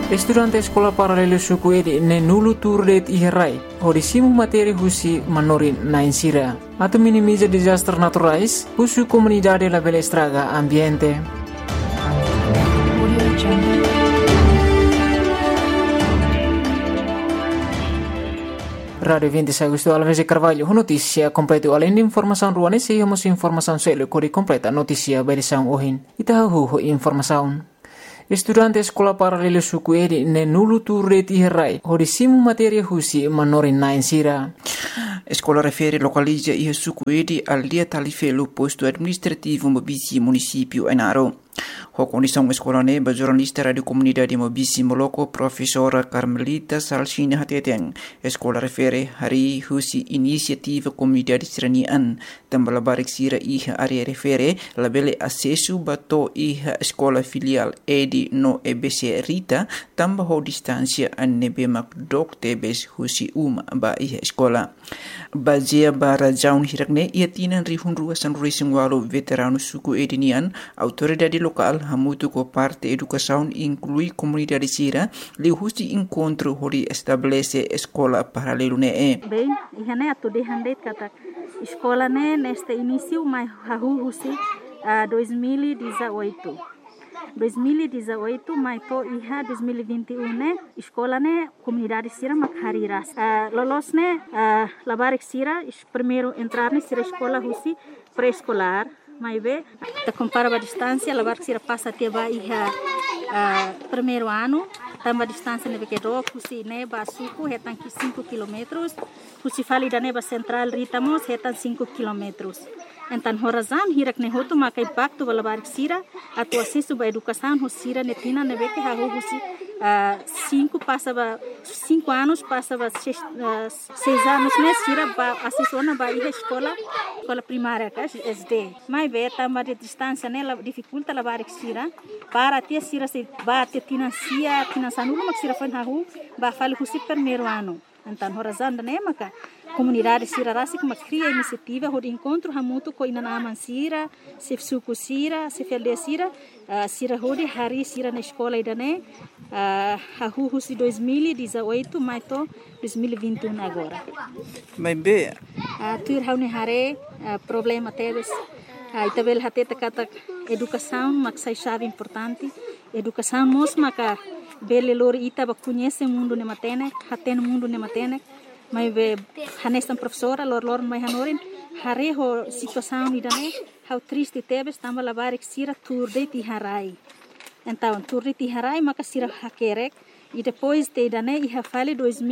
Estudante Escola Paralelo Suku Edi ne nulu turdet iherai, hodisimu materi husi manorin na insira. Atau minimiza disaster naturais, husu comunidade la bela estraga ambiente. Radio 26 Agosto Alves de Carvalho, notícia completa além de informação ruane, seguimos informação selo kori completa notícia berisão ohin. Itahu informação. Estudante Escola Paralelo Suku Edi ne nulu turret iherai, hodisimu materi husi manorin na insira. Escola refere localiza e Suku Edi al dia talifelo posto administrativo Mobisi município Ainaro. A condição escola neba jornalista radio comunidade Mobisi Moloko professora Carmelita Salsina Hateteng. Escola refere hari husi inisiativa comunidade seranian tambah barik sira iha area refere labele acesso bato iha escola filial Edi no EBC Rita tambah ho distância anebe makdok tebes husi ba iha escola. Bazia bara jaun hirakne ia tinan rihun ruasan racing walu veterano suku edinian autoridade local hamutu ko parte educação inclui comunidade sira li husi encontro hori estabelece escola paralelo ne bem ihane atu de handet kata escola ne neste início mai husi 2018 mai to iha 2021 ne escola ne comunidade sira makhariras lolos ne labarik sira primeiro entrar ne sira escola husi pré-escolar mai be ta compara a distância labarik sira passa até ba iha primeiro ano tamba distância ne que do husi ne ba suku hetan 5 km husi fali da ne ba central ritamos hetan 5 km. Então, horazan hirak ne hotu makai pacto balabarik sira atu acesso ba educação hosira netina nebe que hahu husi 5 anos passava 6 anos ne sira ba acesso na ba escola primária ka SD mai be tamba de distância ne la dificulta labarik sira para ter sira se ba te financia nulo mak sira fan hahu ba fali husi primeiro ano. Então, horazan ne maka comunidade sira rasi que cria iniciativa de encontro hamutu ko inanaman sira se suku sira se felde sira sira hodi hari sira na escola idane hahu husi 2018 mai to 2021 agora mai be tuir haune hare problema teves itabel hateta kata educação mak sai chave importante educação mos maka bele lori ita ba conhece mundo ne matene haten mundo ne matene mai be hanestan professora lor mai hanorin hare ho situação idane how triste tebes tamba labarik sira turde ti harai então turde ti harai maka sira hakerek e depois te idane iha fale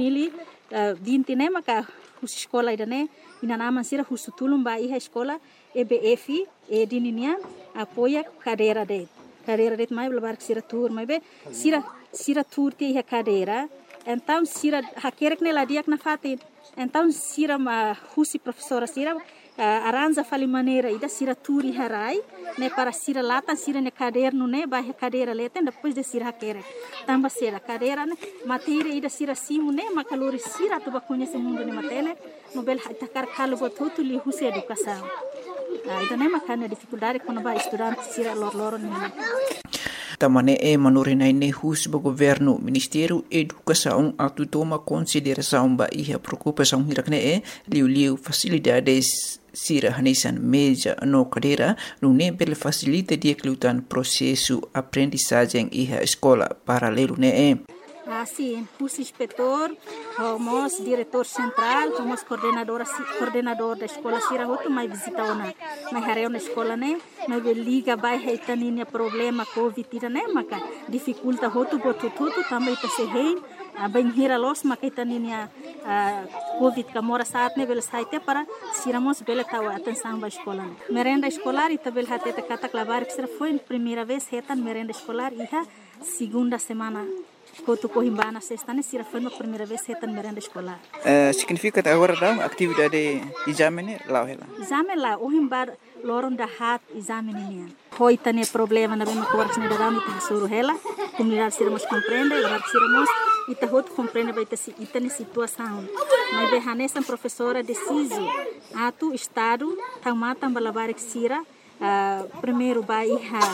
2020 ne maka hus escola idane inanaman sira husutulum ba iha escola EBF edinian apoia cadeira de mai labarik sira tur mai be sira tur ti iha cadeira. Então, sira hakerek ne ladiak na fatin. Então, sira husi professora sira aranja fali maneira ida sira turi harai ne para sira latan sira ne caderno ne ba cadeira leten depois de sira hakerek. Tamba sira cadeira ne matéria ida sira simu ne makalori sira tu ba conhece mundo ne matene no bel takar kalu botutu li husi educação. Ida ne makana dificuldade quando ba estudante sira lor ne. Tamane manurinai ne hus ba governo Ministério Educação atu toma consideração ba iha preocupação hirakne liu facilidades sira hanesan meja no cadeira no nebel facilita dia kelutan processo aprendizagem iha escola paralelo ne Sim, hus inspetor, homos diretor central, homos coordenador da escola sira hotu mai visita ona mai hareu na escola ne mai liga bai heitaninia problema covid ira ne maka dificulta hotu botutu também ta se hein bem hira los maka heitaninia covid kamora saat ne bel saite para siramos bela tawa atenção ba escola ne merenda escolar e tabel hateta kata klavar que sira foi primeira vez hetan merenda escolar iha segunda semana Kotu Cohimbana sexta ne sira foi a primeira vez hetan merenda escolar. Significa agora da atividade exame lá ela. Exame lá o himbar loron da hat exame nian. Hoi tane problema na bema coordes ne da ta suru hela. Comunidade sira mos compreende, lá sira mos ita hot compreende vai ta si itane situação. Mas be hanesan professora deciso atu estado tamata balabarik sira primeiro ba iha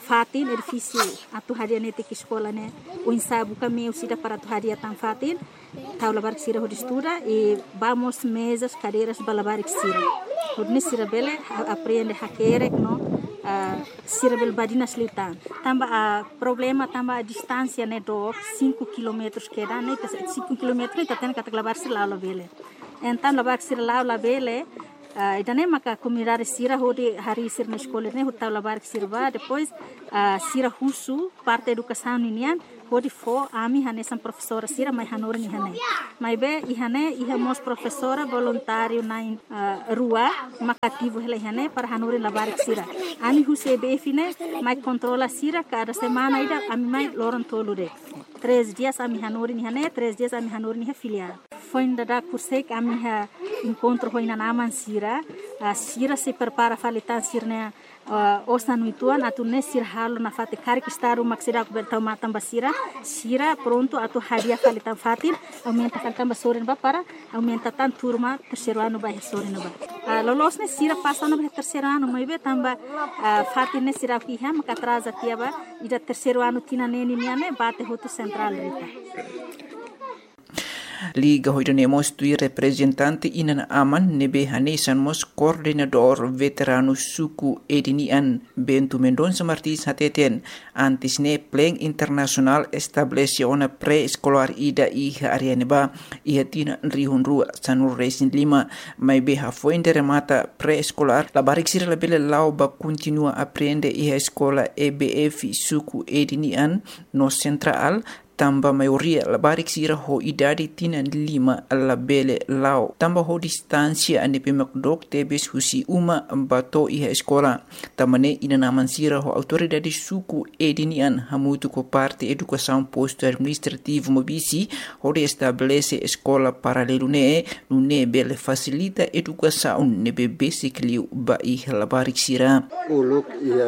fatin edifício atu haria nete que escola né o ensaio caminho sida para atu haria tan fatin taula bar sira hod estuda e vamos mesas cadeiras balabar sira hodne sira bele aprende hakere no sira bel badina slitan tamba a problema tamba a distância né do 5 km que dá né 5 km tá tendo que lavar sira lá bele então lavar sira lá bele idane maka comunidade sira hodi hari sir na escola né hotel labar sirva depois sira husu parte educação ninian hodi fo ami hane sam professora sira mai hanor ni hane mai be ihane ihamos professora voluntário na rua makativo hele hane para hanor labar sira ami huse be fine mai controla sira cada semana ida ami mai loron tolude 3 dias ami hanor ni hane 3 dias ami hanor ni filial foi ainda cursei que a minha encontro foi na naman sira sira se prepara falitan sirne osa nuituan atu ne sir halo na fate kari que está uma sira ko bertau matam basira sira pronto atu hadia falitan fatin aumenta falitan basorin ba para aumenta tan turma terceiro ano ba sorin ba lolos ne sira passa no terceiro ano mai be tamba fatin ne sira ki ha maka atrasa tiaba ida terceiro ano tina neni niane bate hoto central rita Liga hoidanemos tui representante inan aman nebe hanesan mos coordenador veterano suku edinian Bento Mendonça Martins hateten antes ne pleng internasional establece ona pré-escolar ida iha arianeba iha tina rihunrua sanur resin lima mai beha fuente remata pré-escolar la barik sira la bele lau ba continua aprende iha escola EBF suku edinian no central tamba maioria la barik sira ho idade tina 5 la bele lao tamba ho distancia ane pemakdok tebes husi uma bato iha escola tamane ina naman sira ho autoridade suku edinian hamutu ko parte educação posto administrativo mobisi ho de estabelece escola paralelo ne nune bele facilita educação ne bebe sikliu ba iha la barik sira uluk ia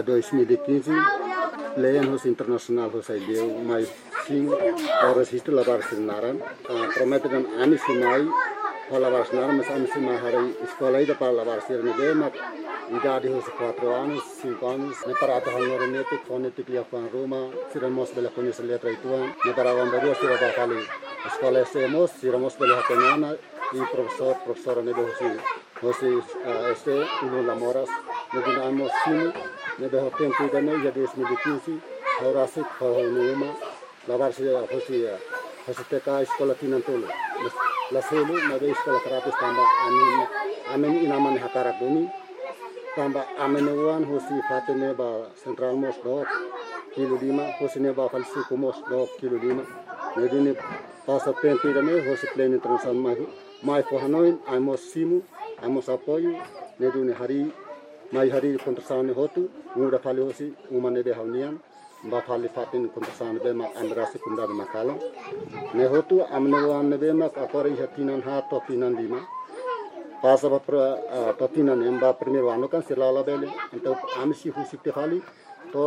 2015 leyenhos internasional ho sai deu mai sim horas isto lavar sinaran prometem ani simai lavar sinaran mas ani simai hari escola ida para lavar sirne de mak idade ho 4 anos 5 anos ne para ata hanor nete fonetic lia pan Roma siramos bela conhecer letra ituan ne para vambaru sira ba kali escola siramos bela hapenana e professora ne hosi este uno lamoras ne dinamos sim ne de tempo ida ne ya 2015 horasik ho numa lavar se hosi teka escola tinantolo la selu na de escola karapis tamba amen inaman hakara bumi tamba amenuan hosi fatene ba central mos do kilo lima hosi ne ba falsi kumos do kilo lima nedine passa tempo ne hosi pleno transan mai fo hanoin amos simu amos apoio nedune hari kontrasane hotu muda fali hosi umane de haunian ba fali fatin kontrasane be ma amrasi kunda de makala ne hotu amnewan ne be ma akori hatinan ha to tinan lima passa ba to tinan emba primeiro ano kan sirala bele então amsi husi te fali to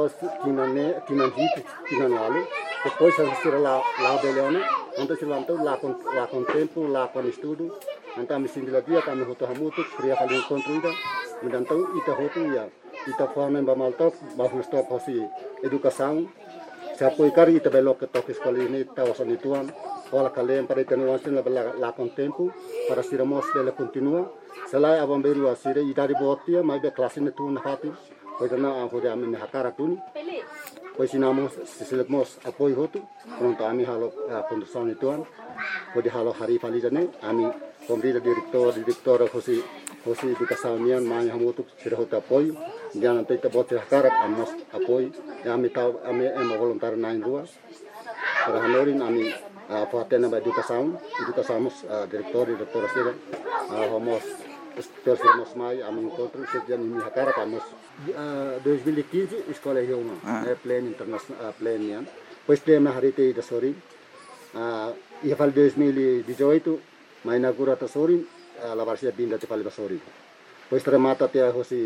tinan wale depois sirala la bele ano então silanto la con tempo la con estudo então me sindila dia kami hotu hamutu kriya fali encontro então ita hotu ya ita fana ba maltop ba stop hosi educação se apoio cari ita belo que toque escola ini tawasan ituan wala kalem para tenuasin la con tempo para siramos bele continua selai abamberu asire idari botia mai be classe ne tu na hati pois na hode amen hakara tuni pois sinamos siselemos apoio hotu pronto ami halo condução ituan hode halo hari falidane ami kombrida direktor hosi educação nian mai hamutu sira hota apoio dia nanti kita bote hakara amos apoio ami tau ami voluntário na rua para hanorin ami fatena ba educação direktor sira homos terus mai ami encontro sejak ini hakara amos 2015 escola Reuma pleno internacional pleno pois tema harite da sori ia fal 2018 mai inaugura ta sori la varsia binda te fal basori pois remata te hosi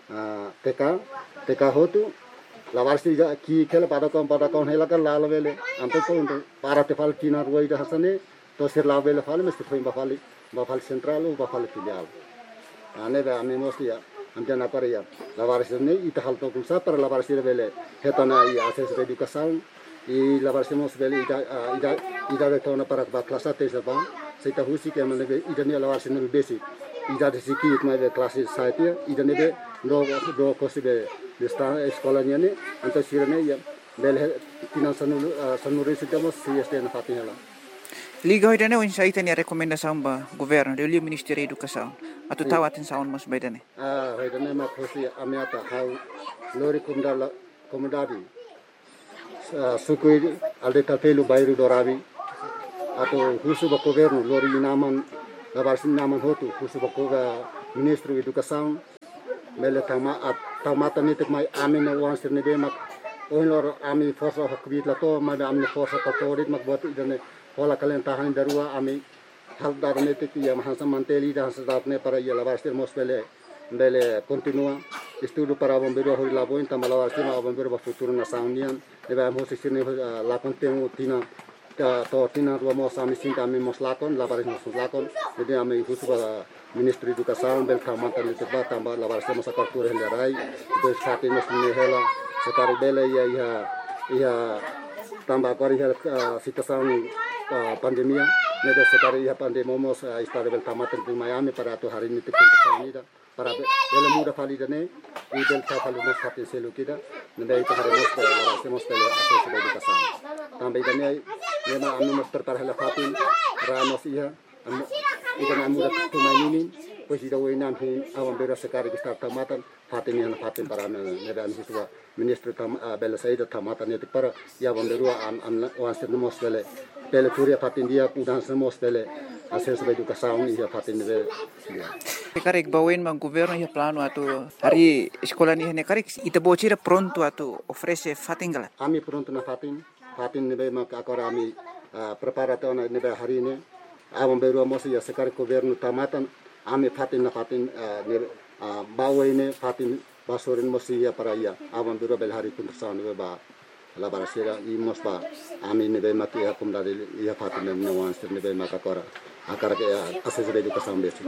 TK hotu la varsia ki kela pada kon hela kan la vele anto ko para te fal kina ruai da hasane to sir la vele fal mesti foi ba fal central ou ba fal filial ane ba ame mos ya amjan apa ya lawaris ini ita hal to kulsa para lawaris bele hetana i akses educação e lawaris mos bele ida retona para klasa tesa bang seita husi ke mane ida ne lawaris no basic ida de siki it mai klase saite ida ne do kosibe desta eskolanya ne anta sirene ya bele tinan sanuri sitamos sieste na fatinela. Liga hoidane o insaita ni rekomendação ba governo de o Ministério da Educação atu tawatin saon mas baidane hoidane ma fosi amiata hau lori komodadi sukui alde tapelu bairu dorabi atau husu ba governo lori naman labarsin naman hotu husu ba Ministro Educação mele tamata nitik mai amin na wansir ne demak lor ami forsa hakbit lato ma amne forsa katorit mak buat idane Hola kalian tahan darua ami hal darne tiki ya mahansa manteli dan sedatne para ya lavarster mosbele bele continua estudo para bombeiro hori labo inta malavarster ma bombeiro ba futuro na saunian deba mo sisine la contenu tina to tina dua mo sami sinta ami mos lakon lavares mos lakon jadi ami husu para Ministro Educação bel kamanta ni teba tamba lavarster mos apertura hendarai dos fatinos ni hela sekali bele ya tambah kori situação pandemia neda sekali ya pandemomos istare bel tamatan di Miami para tu hari ini tikun ini para bela muda validane i bel tafalu nos fatin selu kita neda itu hari nos hacemos pele akses educação também dane nema anu nos prepara la fatin ranos ia ikan muda tumainin pues ida wenam hin awan bera sekali kita tamatan fatin yang fatin para neda siswa Ministro bela saida tamatan itu para ya bomberua wansir nos pele kuria fatin dia udan semos pele akses educação ia fatin de Karek bawen mang governo ia plano atu hari sekolah ni hene karek ita bocira pronto atu ofrece fatingala ami pronto na fatin nebe mak agora ami preparato na nebe hari ini awam beru mos ia sekar governo tamatan ami fatin na fatin bawen fatin basorin mos ia para ia awam beru bel hari pun nebe ba la barasera i mos ba ami nebe mak ia kumdari ia fatin nebe wansir nebe mak agora akar ke akses educação besi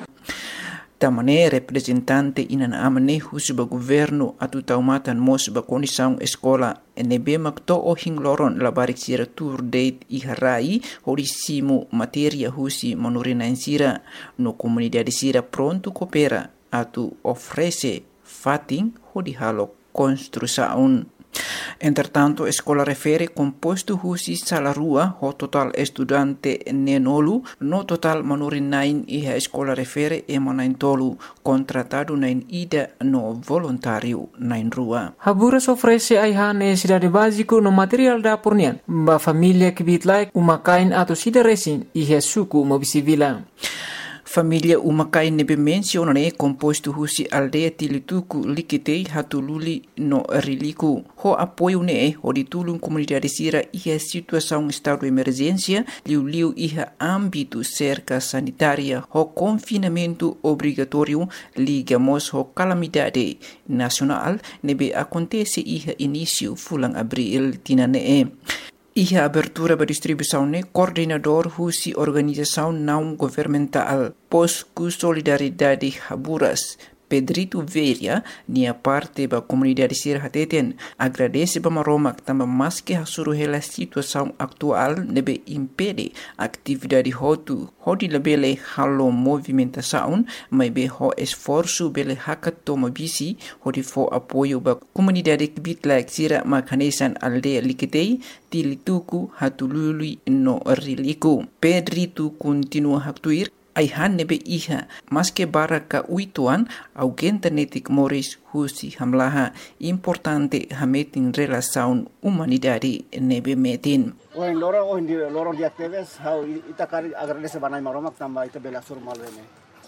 Tamane representante inan amane husuba governo atu taumatan mos ba condição escola nebe makto o hingloron labarik sira tour date i harai horisimu materia husi manurina sira no comunidade sira pronto coopera atu ofrece fating hodi halo construção. Entretanto, escola refere composto husi salarua ho total estudante nenolu no total manurin nain iha escola refere emanain tolu contratado nain ida no voluntário nain rua. Haburas ofrece aiha necessidade básico no material da pornian ba família kibit like umakain atau sida resin iha suku mobisivila. Família umakai nebe menciona ne composto husi aldeia tilituku likitei hatululi no riliku. Ho apoio ne ho ditulung comunidade sira iha situação estado de emergência liu iha âmbito cerca sanitária ho confinamento obrigatório ligamos ho calamidade nacional nebe acontece iha início fulang abril tinane. Iha abertura ba distribuição ne coordenador husi organização não governamental Posku Solidariedade Haburas Pedrito Veria nia parte ba comunidade sir hateten agradece ba maromak tamba maske hasuru hela situação atual nebe impede atividade hotu hodi lebele halo movimentação mai be ho esforço bele hakat toma bisi hodi fo apoio ba comunidade bitlak sira makanesan aldeia likitei tilituku hatulului no riliku. Pedrito continua haktuir aihan nebe iha maske baraka uituan augenta netik moris husi hamlaha importante hametin relação humanidade nebe metin. Oin lorong di aktives how itakari agradece banai maromak tamba ita bela sur malwene.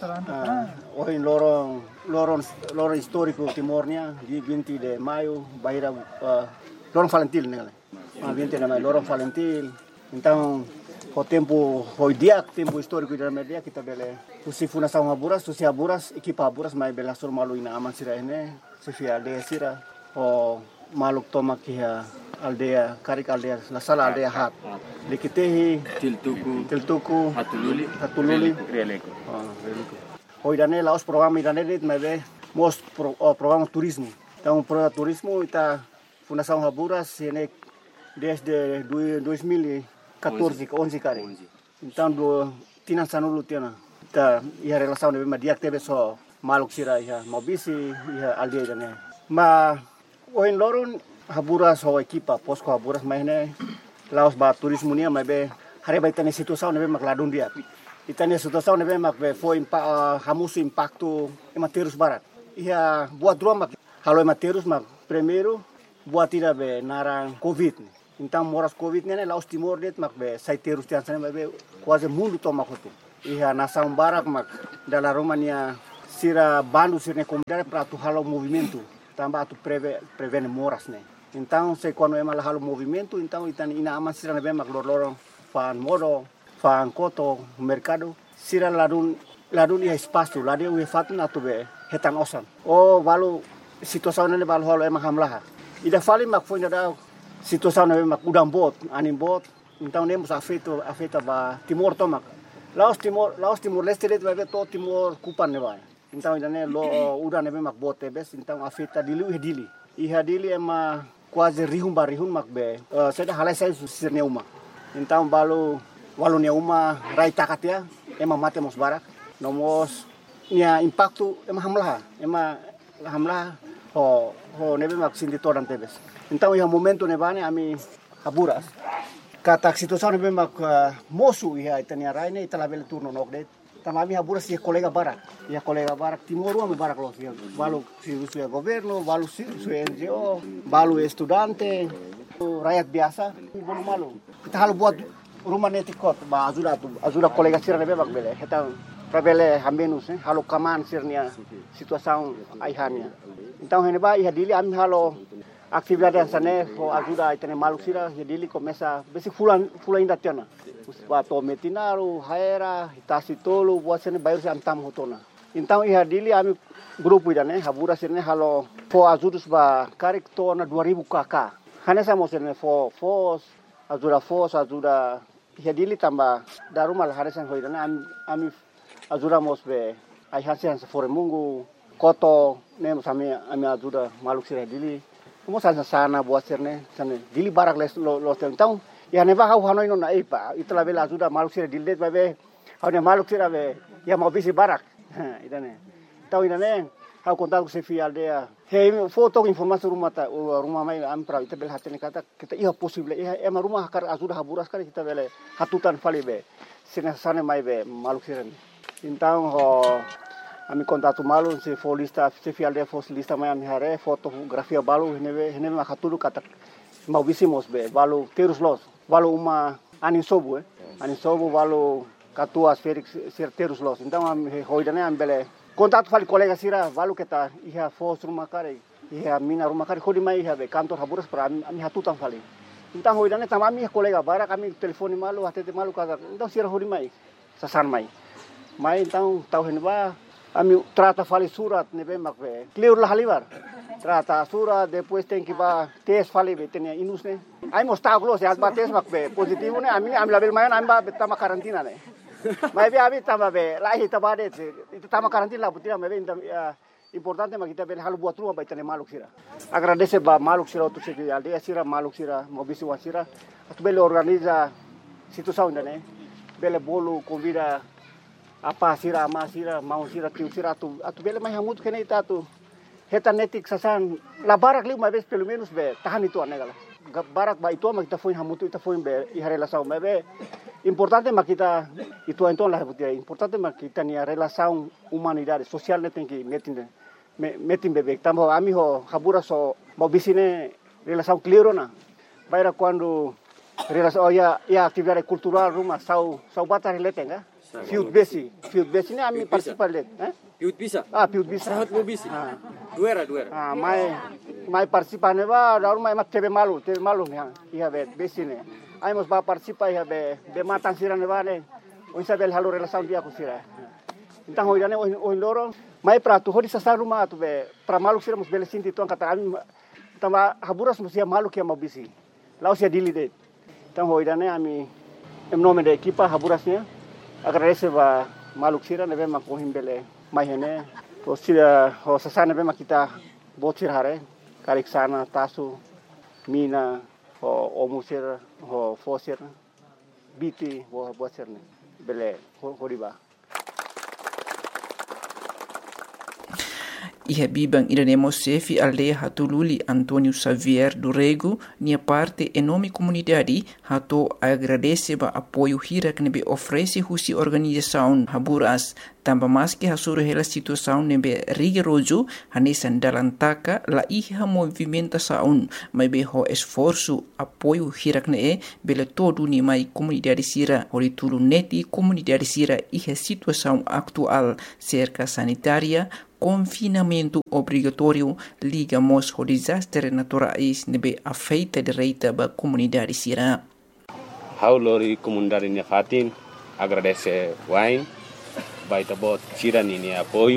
Oin lorong histórico Timornia di 20 de maio baira lorong Valentil nele. 20 de maio lorong Valentil. Então o tempo tempo histórico da media kita bele usi fundação Haburas usi Haburas equipa Haburas mai bela sur malu ina aman sira ene sifia aldea sira o maluk toma kia aldea karik aldea la sala aldea hat likitehi tiltuku hatululi releko hoidane laos programa idane dit mai be programa turismo. Então, o programa turismo está Fundação Haburas desde 2014, 11 kali. Então, tinha sanulu tinha. Tá, ia relação de dia teve só maluk sira ia mobisi ia aldeia né. Mas o em loron Haburas ho equipa posko Haburas mais né. Laos ba turismo nia mas be hari ba itane situação né makladun dia. Itane situação né mak be foi hamusu impacto ematerus barat. Ia buat dua mak halo ematerus mak primeiro buat tira be narang covid. Então moras covid né Laos Timor det mak be saiterus tian sana be quase mundo toma kotu. Ia nação barak mak dalam Romania sira bandu sira comunidade para tu halo movimento tambah tu prevene moras né. Então se quando é mal halo movimento então itan ina aman sira nebe mak lorong fan modo fan koto mercado sira ladun ia espaço ladun ia fatu na tu be hetan osan. Oh balu situação nele balu halo emak hamlah. Ida fali mak foi da situação nebe mak udang bot anim bot então nemos afeta ba Timor tomak. Laos Timor Leste det vai to Timor kupan ne vai. Então idane lo udah nebe mak bote bes então afeta dili. Iha dili ema quase rihun mak be. Seda halai sai sirne uma. Então walu ne uma rai takatia ema mate mos barak. Nomos nia impacto ema hamlah ho nebe mak sindi toran tebes. Então iha momento ne bane ami Haburas. Kata situação nebe mak mosu iha itania rai ne itala bele turno nok det. Tamami Haburas ia colega barak Timor ami barak los ia balu sua governo, balu sua NGO, balu estudante, rakyat biasa, bolu malu. Kita halu buat rumah netikot, ba ajuda colega sira nebe mak bele. Kita prabele hamenus halu kaman sirnia situação aihania. Então heneba iha dili ami halo atividade sana ho ajuda itane maluk sira dili começa besi fulan inda tiana. Bato metinaru, haera, hitasi tolu, buat sini bayar si antam hotona. Então iha dili ami grupo idane Haburas sini halo fo ajudus ba karik tona 2000 kk. Hanya sama sini fo ajuda iha dili tambah darumal harisan ho idane ami ajuda mosbe ai hasian sefore mungu koto nem sami ami ajuda maluk sira dili. Mo sana buat sini sana dili barak lo então ya neba hau hanoi no na ipa itla bela ajuda maluk sira dildet babe hau ne maluk sira be ya mau bisi barak idane tau idane hau kontak se fi aldea he foto informasi rumah mai am pra ita bel hatene kata kita iya possible iya ema rumah kar ajuda Haburas kali kita bele hatutan fali be sina sane mai be maluk sira então ho ami kontak malu se folista se fi aldea folista mai am hare fotografia balu hene ma hatulu kata mau bisi mos be balu terus los balu uma anin sobu balu katuas Felix terus los então am hoidane am bele kontak fali kolega sira balu kita iha fos rumah kare iha mina rumah kare khodi mai iha be kantor Haburas para ami hatutan fali então hoidane tamami kolega bara kami telefoni malu hatete malu kata então sira hodi mai sasan mai então tau henba ami trata fali surat nebe makbe clear lah halibar trata surat depois tem que ba tes fali be tenia inus ne ai mostau close ya ba tes makbe positivo ne ami label mayan ami ba tama karantina ne mai be abi tama be lahi tabade itu tama karantina butina mebe importante makita be halu buat rumah ba tenia maluk sira agradece ba maluk sira tu se aldea sira maluk sira mobisi wasira atu bele organiza situação ne bele bolu convida apa sira ama sira mau sira tiu sira atu bele mai hamut kene ita tu hetanetik sasan la barak liu mais pelo menos be tahan itu anegala barak ba itu ma kita foi hamutu ita foi be i relação be importante ma kita itu então la butia importante ma kita ni relação humanidade social ne tem que metin bebek tambo ami ho Haburas so mau bisine relação clear na baira quando relação ya atividade cultural rumah sau batar letenga Field besi ni ami participar let, Field bisa. Field bisa. Sahat mo bisi. Duera. Mai participar ne ba, daru mai mat tebe malu ya. Iya besi ne. Ai mos ba participar ya be matan sira ne ba ne. O isabel halu relação dia ku sira. Então hoidane o loro mai prato hodi sa rumah tu be pra malu sira mos bele sinti tuan kata ami tama Haburas mos ya malu kia mau bisi. Laos ya dili det. Então hoidane ami em nome da equipa Haburasnya agradece ba maluk sira nebe makuhim bele mai hene O sila o sasana bema kita botir hare karik sana tasu mina o musir o fosir biti o botir ne bele horiba. Iha bibang iremos sefi aldeia hatululi Antônio Xavier do Rego, nia parte enorme comunidade hato agradece ba apoio hirak nebe oferece husi organização haburas tamba mas que hasuru hela situação nebe rigoroso hanesan dalam taka la iha movimentação mai be ho esforço apoio hirak ne bele todo ni mai comunidade sira hori tulu neti comunidade sira iha situação atual cerca sanitária confinamento obrigatório ligamos ao desastre naturais nebe afeita direita ba comunidade sira. Haulori comunidade ne fatin agradece wain baita bot sira ni apoio